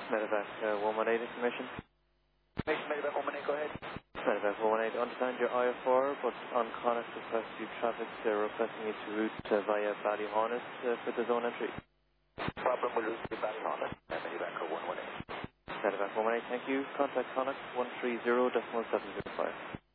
Medevac 118 information. Medevac 118, go ahead. Medevac 118, understand your IFR, but on Connacht request you traffic, they're requesting you to route via Ballyhonnet for the zone entry. Problem with route to Ballyhonnet, Medevac 118. Medevac 118, thank you. Contact Connacht 130.705.